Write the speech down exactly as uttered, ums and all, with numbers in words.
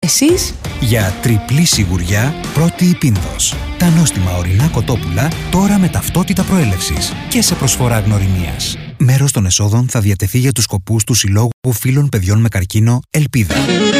εσείς? Για τριπλή σιγουριά, πρώτη η Πίνδος. Τα νόστιμα ορεινά κοτόπουλα τώρα με ταυτότητα προέλευσης και σε προσφορά γνωριμίας. Μέρος των εσόδων θα διατεθεί για τους σκοπούς του Συλλόγου Φίλων Παιδιών με Καρκίνο Ελπίδα.